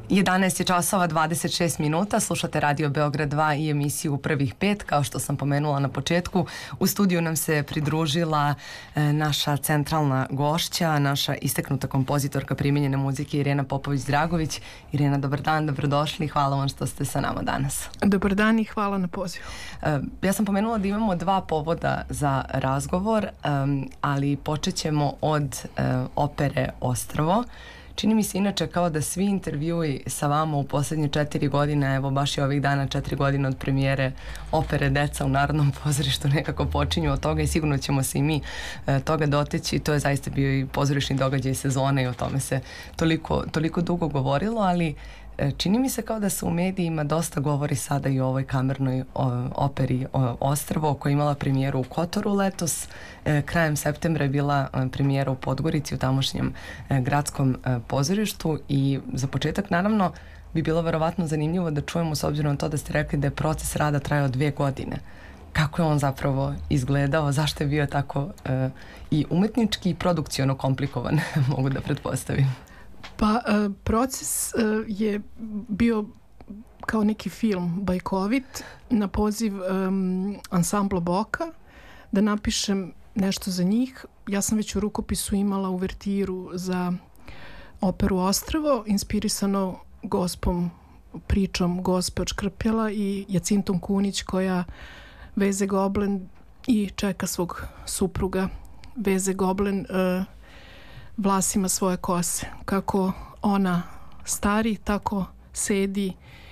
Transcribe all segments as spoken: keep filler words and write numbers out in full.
jedanaest je časova dvadeset šest minuta, slušate Radio Beograd dva i emisiju Prvih pet, kao što sam pomenula na početku. U studiju nam se pridružila e, naša centralna gošća, naša isteknuta kompozitorka primenjene muzike Irena Popović-Dragović. Irena, dobar dan, dobrodošli, hvala vam što ste sa nama danas. Dobar dan i hvala na pozivu. E, ja sam pomenula da imamo dva povoda za razgovor, e, ali počet ćemo od e, opere Ostrvo. Čini mi se inače kao da svi intervjui sa vama u posljednje četiri godine, evo baš i ovih dana četiri godine od premijere opere Deca u Narodnom pozorištu nekako počinju od toga i sigurno ćemo se i mi e, toga doteći. To je zaista bio i pozorišni događaj sezone i o tome se toliko, toliko dugo govorilo, ali e, čini mi se kao da se u medijima dosta govori sada i o ovoj kamernoj o, operi o, Ostrvo, koja je imala premijeru u Kotoru letos. E, krajem septembra je bila e, premijera u Podgorici u tamošnjem e, gradskom e, pozorištu i za početak naravno bi bilo verovatno zanimljivo da čujemo, s obzirom na to da ste rekli da je proces rada trajao dvije godine. Kako je on zapravo izgledao, zašto je bio tako e, i umetnički i produkciono komplikovan, mogu da pretpostavim. Pa proces je bio kao neki film bajkovit na poziv um, ansambla Boka da napišem nešto za njih. Ja sam već u rukopisu imala uvertiru za operu Ostrvo, inspirisano gospom, pričom Gospe od Škrpjela i Jacintom Kunić koja veze goblen i čeka svog supruga. Veze goblen uh, vlasima svoje kose. Kako ona stari, tako sedi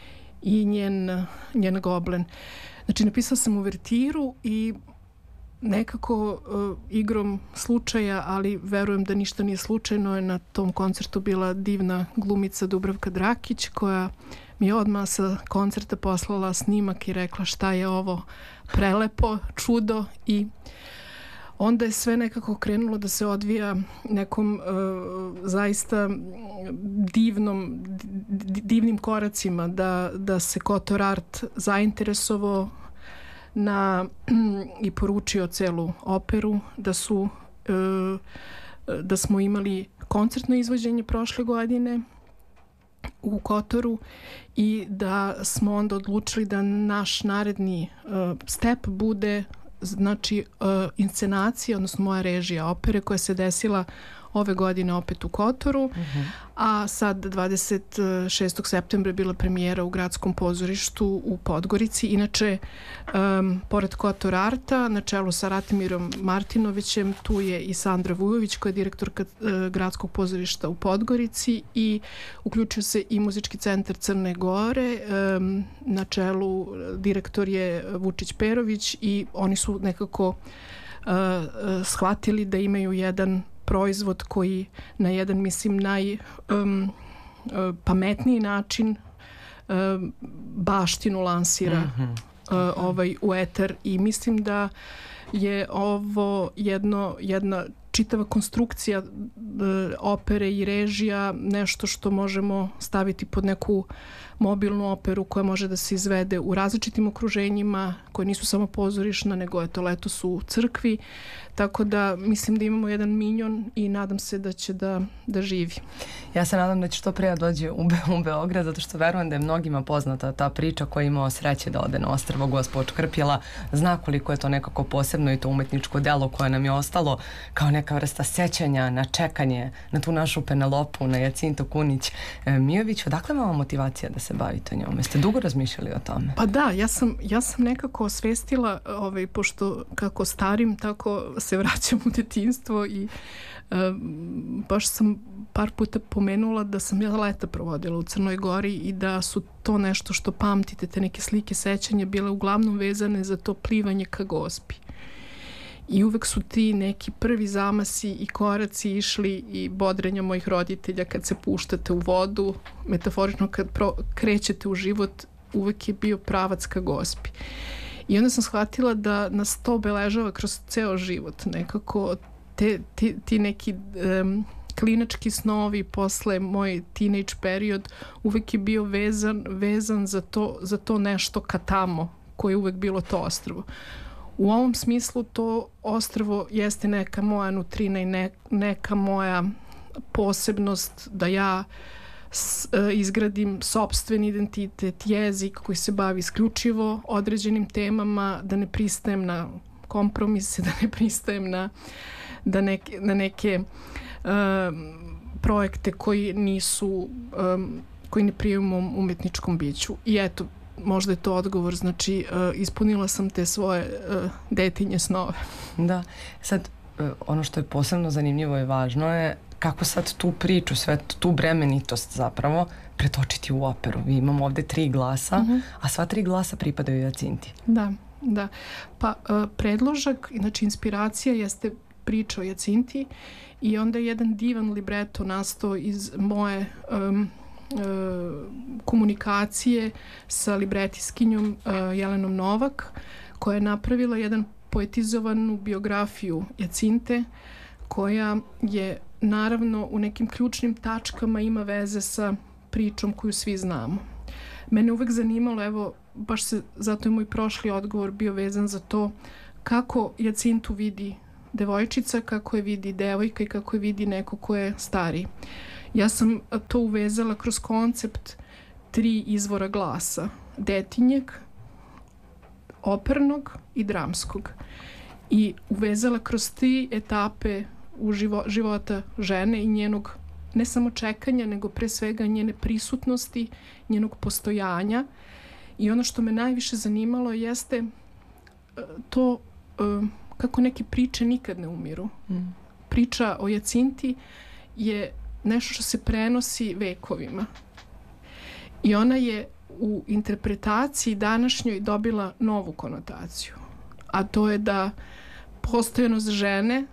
i njen, njen goblen. Znači, napisala sam uvertiru i nekako uh, igrom slučaja, ali verujem da ništa nije slučajno, je na tom koncertu bila divna glumica Dubravka Drakić, koja mi je odmah sa koncerta poslala snimak i rekla šta je ovo prelepo, čudo, i onda je sve nekako krenulo da se odvija nekom uh, zaista divnom, divnim koracima, da, da se Kotor Art zainteresovao na, i poručio celu operu, da su uh, da smo imali koncertno izvođenje prošle godine u Kotoru i da smo onda odlučili da naš naredni uh, step bude znači uh, inscenacija, odnosno moja režija opere koja se desila ove godine opet u Kotoru, uh-huh. a sad dvadeset šestog septembra je bila premijera u gradskom pozorištu u Podgorici. Inače, um, pored Kotor Arta, na čelu sa Ratimirom Martinovićem, tu je i Sandra Vujović koja je direktorka uh, gradskog pozorišta u Podgorici, i uključio se i Muzički centar Crne Gore, um, na čelu direktor je Vučić Perović, i oni su nekako uh, uh, shvatili da imaju jedan proizvod koji na jedan, mislim, naj um, uh, pametniji način uh, baštinu lansira mm-hmm. uh, ovaj u eter, i mislim da je ovo jedno, jedna čitava konstrukcija uh, opere i režija, nešto što možemo staviti pod neku mobilnu operu koja može da se izvede u različitim okruženjima, koje nisu samo pozorišna, nego je to letos u crkvi. Tako da mislim da imamo jedan minjon i nadam se da će da, da živi. Ja se nadam da će što pre dođe u, Be- u Beograd, zato što verujem da je mnogima poznata ta priča, koja je imao sreće da ode na Ostrvo Gospa od Škrpjela. Zna koliko je to nekako posebno i to umetničko delo koje nam je ostalo kao neka vrsta sećanja na čekanje, na tu našu Penelopu, na Jacinto Kunić e, Mijović. Odakle vam motivacija da se bavite njom? Jeste dugo razmišljali o tome? Pa da, ja sam, ja sam nekako osvestila, ovaj, pošto kako starim, tako se vraćam u detinjstvo, i uh, baš sam par puta pomenula da sam ja leta provodila u Crnoj Gori i da su to nešto što pamtite, te neke slike sećanja, bile uglavnom vezane za to plivanje ka Gospi. I uvek su ti neki prvi zamasi i koraci išli i bodrenja mojih roditelja kad se puštate u vodu, metaforično kad pro, krećete u život, uvek je bio pravac ka Gospi. I onda sam shvatila da nas to obeležava kroz ceo život. Nekako te, ti, ti neki um, klinački snovi posle moj teenage period uvek je bio vezan, vezan za to, za to nešto ka tamo, koje je uvek bilo to ostrvo. U ovom smislu to ostrvo jeste neka moja nutrina i ne, neka moja posebnost, da ja s, e, izgradim sopstveni identitet, jezik koji se bavi isključivo određenim temama, da ne pristajem na kompromise, da ne pristajem na, da neke, na neke uh, projekte koji nisu, um, koji ne prijaju mom umetničkom biću. I eto, možda je to odgovor, znači uh, ispunila sam te svoje uh, detinje snove. Da, sad uh, ono što je posebno zanimljivo i važno je kako sad tu priču, sve tu bremenitost zapravo pretočiti u operu. Vi imamo ovde tri glasa, uh-huh. a sva tri glasa pripadaju Jacinti. Da, da. Pa uh, predložak, znači inspiracija jeste priča o Jacinti i onda je jedan divan libreto nastao iz moje um, uh, komunikacije sa libretiskinjom uh, Jelenom Novak, koja je napravila jedan poetizovanu biografiju Jacinte, koja je naravno u nekim ključnim tačkama ima veze sa pričom koju svi znamo. Mene uvek zanimalo, evo, baš se, zato je moj prošli odgovor bio vezan za to kako Jacintu vidi devojčica, kako je vidi devojka i kako je vidi neko ko je stariji. Ja sam to uvezala kroz koncept tri izvora glasa. Detinjeg, opernog i dramskog. I uvezala kroz tri etape u živo, života žene i njenog ne samo čekanja, nego pre svega njene prisutnosti, njenog postojanja. I ono što me najviše zanimalo jeste to kako neke priče nikad ne umiru. Mm. Priča o Jacinti je nešto što se prenosi vekovima. I ona je u interpretaciji današnjoj dobila novu konotaciju. A to je da postojanost žene,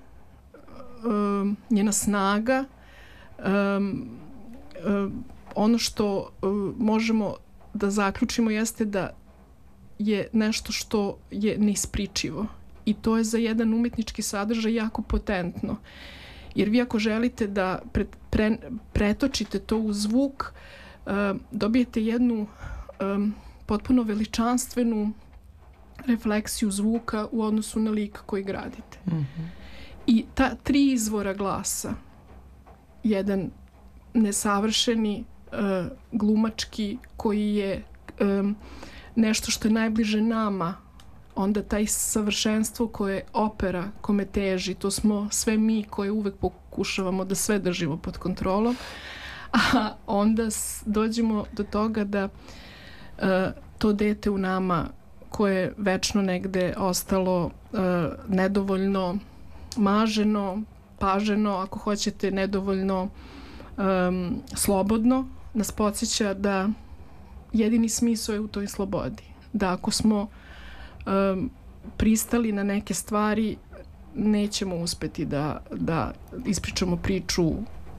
um, njena snaga, um, um, ono što um, možemo da zaključimo jeste da je nešto što je neispričivo. I to je za jedan umetnički sadržaj jako potentno. Jer vi ako želite da pre, pre, pretočite to u zvuk, uh, dobijete jednu um, potpuno veličanstvenu refleksiju zvuka u odnosu na lik koji gradite. Mm-hmm. I ta tri izvora glasa, jedan nesavršeni, uh, glumački, koji je um, nešto što je najbliže nama, onda taj savršenstvo koje opera kome teži, to smo sve mi koje uvek pokušavamo da sve držimo pod kontrolom, a onda dođemo do toga da uh, to dete u nama koje je večno negde ostalo uh, nedovoljno maženo, paženo, ako hoćete nedovoljno um, slobodno, nas podsjeća da jedini smisao je u toj slobodi. Da ako smo um, pristali na neke stvari, nećemo uspeti da, da ispričamo priču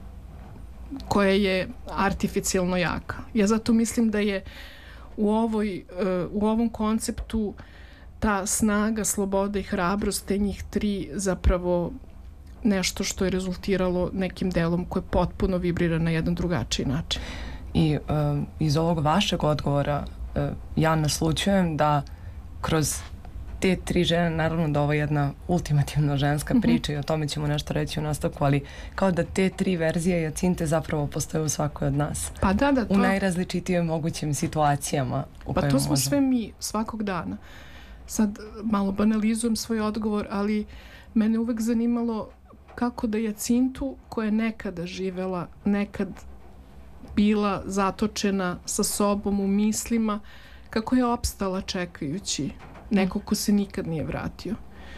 koja je artificijalno jaka. Ja zato mislim da je u, ovoj, uh, u ovom konceptu ta snaga, sloboda i hrabrost, te njih tri zapravo nešto što je rezultiralo nekim delom koje potpuno vibrira na jedan drugačiji način. I uh, iz ovog vašeg odgovora uh, ja naslučujem da kroz te tri žene, naravno da ovo je jedna ultimativno ženska priča, mm-hmm. i o tome ćemo nešto reći u nastavku, ali kao da te tri verzije Jacinte zapravo postoje u svakoj od nas. Pa da, da. To... U najrazličitijim mogućim situacijama. U pa to smo možemo. Sve mi, svakog dana. Sad malo banalizujem svoj odgovor, ali mene uvek zanimalo kako da Jacintu, koja je nekada živela, nekad bila zatočena sa sobom u mislima, kako je opstala čekajući neko ko se nikad nije vratio.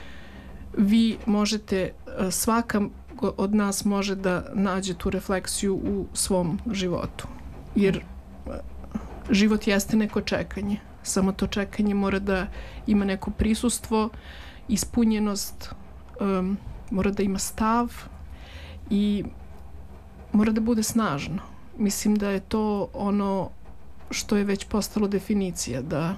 Vi možete, svaka od nas može da nađe tu refleksiju u svom životu. Jer život jeste neko čekanje. Samo to čekanje mora da ima neko prisustvo, ispunjenost, um, mora da ima stav i mora da bude snažno. Mislim da je to ono što je već postalo definicija, da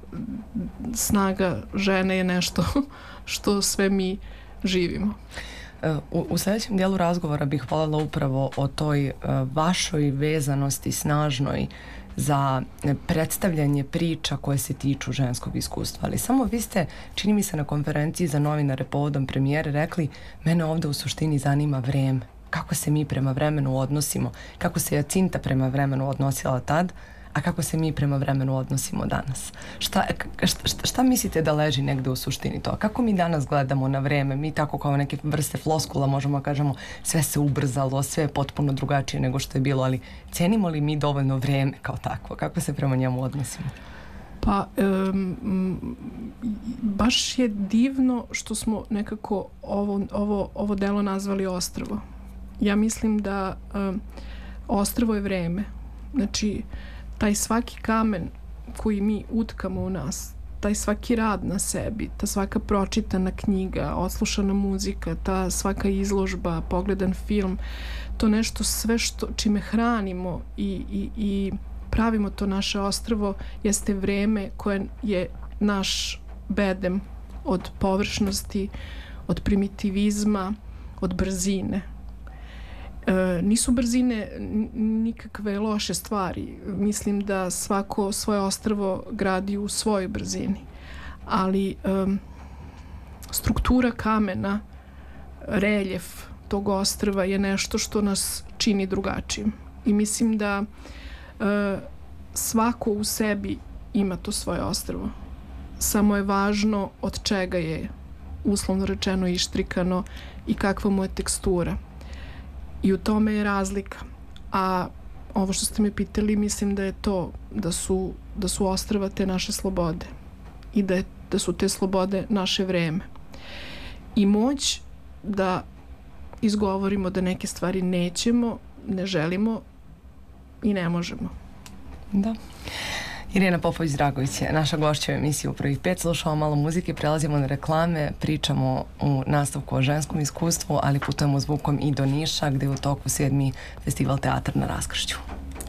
snaga žene je nešto što sve mi živimo. U, u sljedećem dijelu razgovora bih voljela upravo o toj uh, vašoj vezanosti snažnoj za predstavljanje priča koje se tiču ženskog iskustva. Ali samo vi ste, čini mi se, na konferenciji za novinare povodom premijere rekli, mene ovde u suštini zanima vreme. kako se mi prema vremenu odnosimo, kako se Jacinta prema vremenu odnosila tad, a kako se mi prema vremenu odnosimo danas. Šta, šta, šta mislite da leži negde u suštini to? Kako mi danas gledamo na vreme? Mi tako kao neke vrste floskula možemo kažemo sve se ubrzalo, sve je potpuno drugačije nego što je bilo, ali cenimo li mi dovoljno vreme kao takvo? Kako se prema njemu odnosimo? Pa, um, baš je divno što smo nekako ovo, ovo, ovo delo nazvali ostrvo. Ja mislim da um, ostrvo je vreme. Znači, taj svaki kamen koji mi utkamo u nas, taj svaki rad na sebi, ta svaka pročitana knjiga, odslušana muzika, ta svaka izložba, pogledan film, to nešto sve što, čime hranimo i, i, i pravimo to naše ostrvo jeste vreme koje je naš bedem od površnosti, od primitivizma, od brzine. E, nisu brzine nikakve loše stvari. Mislim da svako svoje ostrvo gradi u svojoj brzini. Ali e, struktura kamena, reljef tog ostrva je nešto što nas čini drugačijim. I mislim da e, svako u sebi ima to svoje ostrvo. Samo je važno od čega je uslovno rečeno ištrikano i kakva mu je tekstura. I u tome je razlika. A ovo što ste me pitali, mislim da je to, da su, da su ostrva te naše slobode i da, je, da su te slobode naše vreme. I moć da izgovorimo da neke stvari nećemo, ne želimo i ne možemo. Da. Irena Popović-Dragović je naša gošća u emisiji u Prvih pet. Slušamo malo muzike, prelazimo na reklame, pričamo u nastavku o ženskom iskustvu, ali putujemo zvukom i do Niša, gde je u toku sedmi festival Teatar na raskršću.